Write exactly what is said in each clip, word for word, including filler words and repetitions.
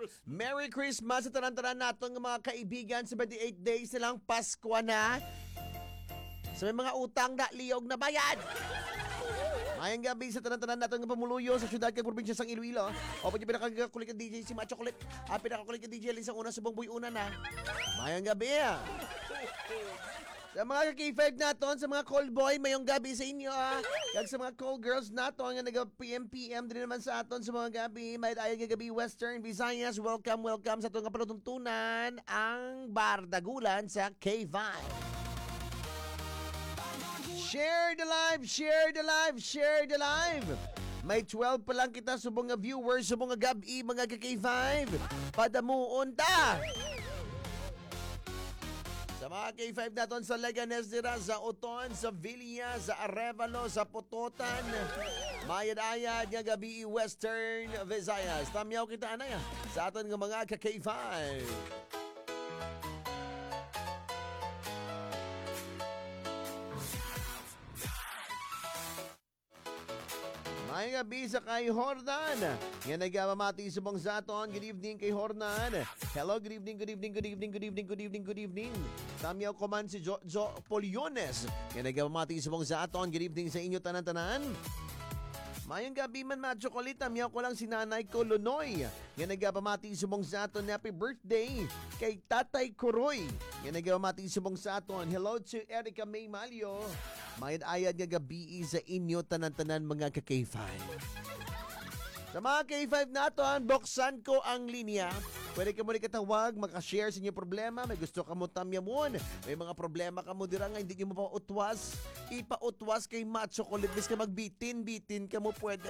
Merry Christmas sa tanan-tanan naton ng mga kaibigan. seventy-eight days na lang Pasko na. Sa may mga utang na liyog na bayad. Mayang gabi sa tanan-tanan natin ng pamuluyo sa syudad kag probinsya sang Iloilo. O pwede pinakakulit ka D J si Macho Kulit. Ah, pinakakulit ka D J Lisa una subong buy una na. Mayang gabi ah. Sa mga K five naton, sa mga call boy, mayong gabi sa inyo ah. Kag sa mga call girls naton nga naga-P M P M din naman sa aton sa mga gabi. May ayon nga gabi Western Visayas. Welcome, welcome sa itong kapalutuntunan ang Bardagulan sa K five. Share the live, share the live, share the live. May twelve pa lang kita subong nga viewers, subong nga gabi mga K five. Padamuon ta. Sa mga K five naton sa Leganes dira, sa Oton, sa Villa, sa Arevalo, sa Pototan, mayad-ayad nga gabi Western Visayas. Tamyaw kita na ya sa aton nga mga K five. May gabi sa kay Hornan. Yan nagmamati subong sa aton. Good evening kay Hornan. Hello, good evening, good evening, good evening, good evening, good evening, good evening. Tamyaw koman si Jo, Jo Poliones. Yan nagmamati subong sa aton. Good evening sa inyo tanan-tanan. Mayang gabi man mga chocolate. Tamyaw ko lang si Nanay ko Lunoy. Yan nagmamati subong sa aton. Happy birthday kay Tatay Kuroy. Yan nagmamati subong sa aton. Hello to Erica May Malio. Mayad-ayad nga gabi sa inyo tanan-tanan mga ka-K five. Sa mga K five naton, buksan ko ang linya. Pwede ka mo rin katawag, makashare sa inyo problema. May gusto ka mo tamyamon. May mga problema ka mo dira nga hindi nyo mo pautwas. Ipautwas kay Macho Kulit. Bis ka magbitin-bitin ka mo pwede.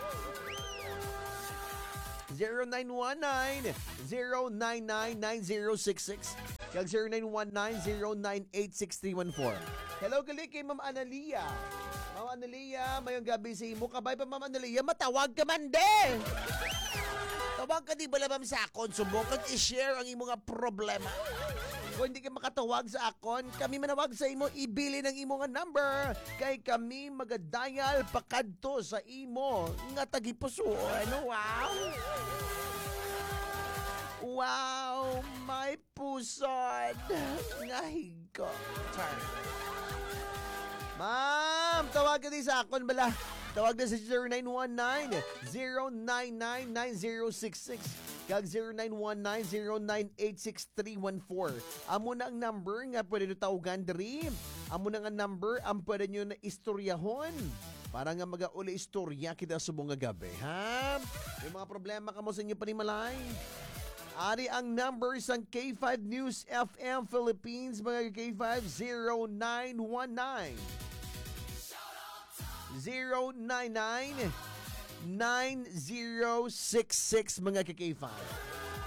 zero nine one nine, zero nine nine, nine zero six six kag zero nine one nine, zero nine eight six three one four. Hello gali kay Ma'am Analia. Ma'am Analia, mayong gabi sa imo. Kabay pa Ma'am Analia, matawag ka man de. Tawag ka di ba labam sa akon, subok kag i-share ang imo nga problema. Kung hindi ka makatawag sa akon, kami manawag sa imo, ibili ng imo nga number. Kay kami magadial pakadto sa imo nga tagipusoon. Wow! Wow! May pusod! Ngahig ko. Sorry. Ma'am, tawag ka din sa akon bala. Tawag na sa zero nine one nine, zero nine nine, nine zero six six kag zero nine one nine, zero nine eight six three one four. Amo na ang number nga pwede nyo tawagan diri. Amo na nga number ang pwede nyo na istoryahon. Para nga mag-uli istorya kita subong nga gabi, ha? May mga problema ka mo sa inyo panimalay. Ari ang number sang K five News F M Philippines, mga K five, zero nine one nine, zero nine nine, nine zero six six mga K five.